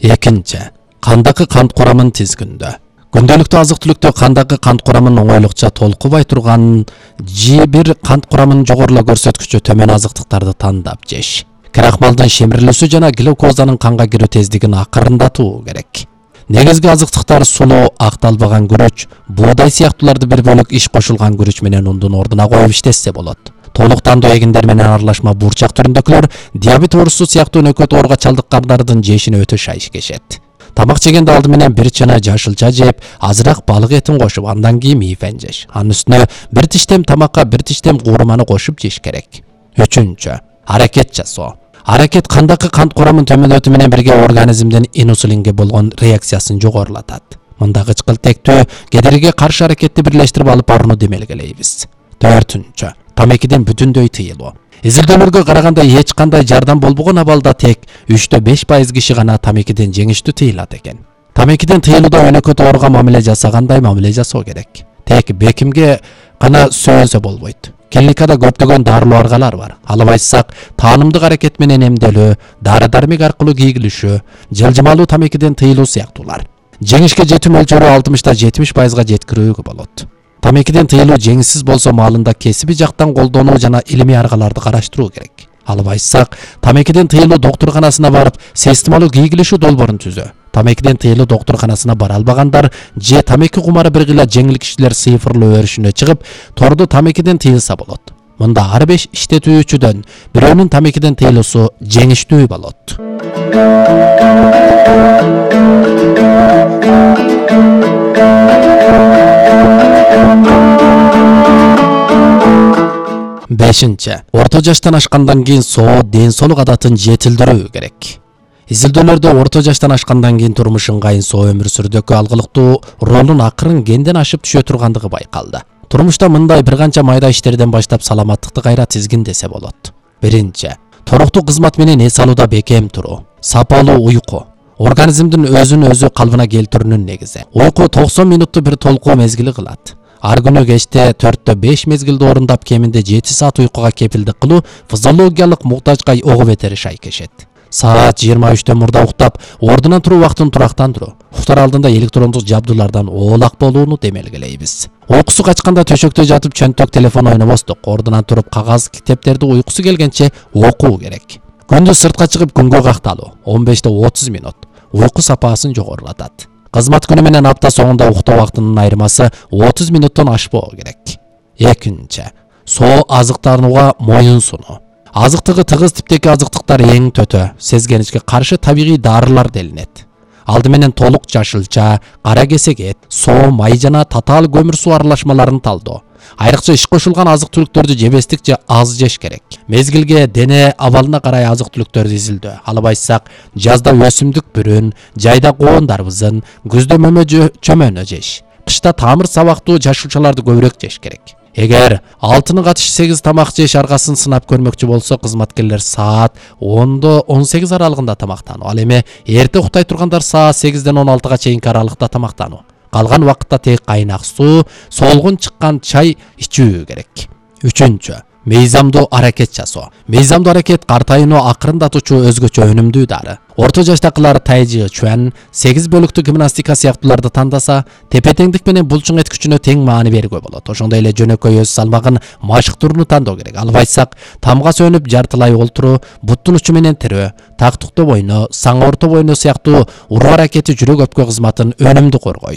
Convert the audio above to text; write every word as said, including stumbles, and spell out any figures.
Экинчи, кандагы кант курамын тизгиндөө. Күндөлүктүү азык-түлүктө кандагы кант курамын оңойлукча толкубай турган же бир кант курамын жогоруло көрсөткүчү төмөн азыктыктарды тандап жеш. Крахмалдын шемирилүүсү жана глюкозанын канга кирүү тездигин акырындатуу керек. Негизги азыктыктар сулуу, акталбаган күрүч, буудай сыяктууларды бир бөлүк иш кошулган күрүч менен ундун ордуна коюп иштетсе болот. Толук тандоо эгиндер менен аралашма бурчак түрүндөгүлөр диабет оорусу сыяктуу нөкөт ооруга чалдыккандардын жешине өтө шайыш кешет. Тамак жегенде алды менен бир чана жашылча жеп, азыраак балык этин кошуп, андан кийин мийфен жеш. Анын үстүнө бир тиштем тамакка бир тиштем куурманы кошуп жеш керек. Үчүнчү, аракет жасоо. Аракет кандагы кант курамын төмөндөтүү менен бирге организмдин инсулинге болгон реакциясын жогорулатат. Мында кычкылтектүү, кедерге каршы аракетти бирлештирип алып барууну демелгелейбиз. Төртүнчү, тамекиден бүтүндөй тыйылуу. Изилдөөлөргө караганда эч кандай жардам болбогон абалда тек үчтө беш пайыз киши гана тамекиден жеңиштүү тыйылат экен. Тамекиден тыйылууда өнөкөт ооруга мамиле жасагандай мамиле жасоо керек. Тек бекимге гана сөөнсө болбойт. Клиникада көптөгөн дарылуу аргалар бар. Алып айтсак, таанымдык аракет менен эмделүү, дары-дармек аркылуу кийгилишүү, жылжымалуу тамекиден тыйылуу сыяктуулар. Жеңишке жетүү мөлчөрү алтымыштан жетимиш пайызга жеткирүүгө болот. Тамекиден тыйылуу жеңсиз болсо маалында кесиби жактан колдонуу жана илимий аргаларды караштыруу керек. Алып айтсак, тамекиден тыйылуу доктурканасына барып, системалуу кийгилишүү долбоорун түзөө. Тамекиден тыйылуу доктурканасына бара албагандар же тамеки кумары бир гыйла жеңил кишилер цифрлуу өрүшүнө чыгып, торду тамекиден тыйылса болот. Мында ар беш иштетүүчүдөн бирөөнүн тамекиден тыйылуусу жеңиштүү болот. Бешинчи, орто жаштан ашкандан кийин соо ден соолук адатын жетилдирүү керек. Изилдөөлөрдө орто жаштан ашкандан кийин турмуш ыңгайын соо өмүр сүрүүдөгү алгылыктуу ролун акырын кенден ашып түшө тургандыгы байкалды. Турмушта мындай бир канча майда иштерден баштап саламаттыкты кайра тизгиндесе болот. Биринчи, туруктуу кызмат менен эс алууда бекем туруу. Сапалуу уйку. Организмдин өзүн өзү калыбына келтирүүнүн негизи. Уйку токсон минутту бир толкуу мезгили кылат. Ар күнү кечте төрттө беш мезгилди орундап кеминде жети саат уйкуга кепилдик кылуу физиологиялык муктажга ого бетери шай кешет. Саат жыйырма үчтөн мурда уктап, ордунан туруу убактын турактандыруу. Уктар алдында электрондук жабдуулардан оолак болууну демелгелейбиз. Уйкусу качканда төшөктө жатып чөнтөк телефон ойнобостук. Ордунан туруп кагаз китептерди уйкусу келгенче окуу керек. Күндүз сыртка чыгып күнгө какталуу он бештен отуз минут уйку сапасын жогорулатат. Кызмат күнү менен апта соңунда уктоо убактынын айырмасы отуз минуттан ашпоо керек. Экинчи, соо азыктанууга моюн сунуу. Азыктыгы тыгыз типтеги азыктыктар эң төтө, сезгеничке каршы табигый дарылар делинет. Алды менен толук жашылча, кара кесек эт, соо, май жана татаал көмүр суу аралашмаларын талдоо. Айрыкча иш кошулган азык-түлүктөрдү жебестик же аз жеш керек. Мезгилге, дене абалына карай азык-түлүктөрдү изилдөө. Алып айтсак, жазда өсүмдүк бүрүн, жайда коон дарбызын, күздө мөмө чөмөнө жеш. Кышта тамыр сабактуу жашылчаларды көбүрөөк жеш керек. Эгер алтынын катышы сегиз тамак жеш аргасын сынап көрмөкчү болсо, кызматкерлер саат ондо он сегиз аралыгында тамактануу. Ал эми эрте ukтай тургандар саат сегизден он алтыга чейинки аралыкта тамактануу. Калган убакытта тек кайнак суу, солгун чыккан чай ичүү керек. Үчүнчү, мыйзамдуу аракет жасоо. Мыйзамдуу аракет картайууну акырындатуучу өзгөчө өнүмдүү дары. Орто жаштакылар тайжы, чуан, сегиз бөлүктүү гимнастика сыяктууларды тандаса, тепе-теңдик менен булчуң эткүчүнө тең маани берүүгө болот. Ошондой эле жөнөкөй өз салмагын машыктырууну тандоо керек. Алып айтсак, тамга сөнүп жартылай олтуруу, буттун учу менен тирөө, тактыкты бойно, саң орто бойно сыяктуу уруу аракети жүрөк өпкө кызматын өнүмдүү коргойт.